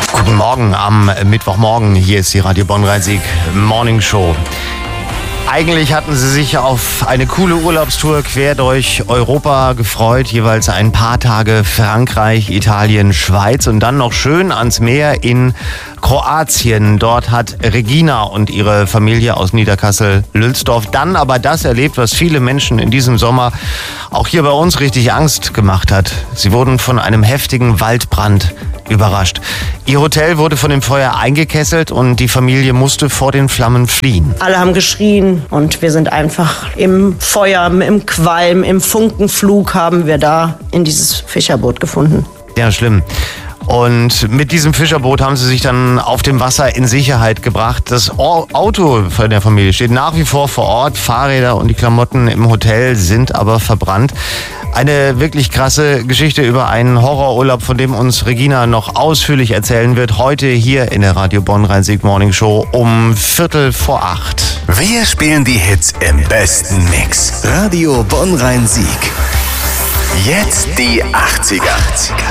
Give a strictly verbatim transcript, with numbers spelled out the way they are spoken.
Guten Morgen am Mittwochmorgen. Hier ist die Radio Bonn-Rhein-Sieg Morning Show. Eigentlich hatten sie sich auf eine coole Urlaubstour quer durch Europa gefreut. Jeweils ein paar Tage Frankreich, Italien, Schweiz und dann noch schön ans Meer in Kroatien. Dort hat Regina und ihre Familie aus Niederkassel-Lülsdorf dann aber das erlebt, was viele Menschen in diesem Sommer auch hier bei uns richtig Angst gemacht hat. Sie wurden von einem heftigen Waldbrand überrascht. Ihr Hotel wurde von dem Feuer eingekesselt und die Familie musste vor den Flammen fliehen. Alle haben geschrien und wir sind einfach im Feuer, im Qualm, im Funkenflug haben wir da in dieses Fischerboot gefunden. Ja, schlimm. Und mit diesem Fischerboot haben sie sich dann auf dem Wasser in Sicherheit gebracht. Das Auto von der Familie steht nach wie vor vor Ort. Fahrräder und die Klamotten im Hotel sind aber verbrannt. Eine wirklich krasse Geschichte über einen Horrorurlaub, von dem uns Regina noch ausführlich erzählen wird. Heute hier in der Radio Bonn-Rhein-Sieg Morning Show um Viertel vor acht. Wir spielen die Hits im besten Mix. Radio Bonn-Rhein-Sieg. Jetzt die achtziger.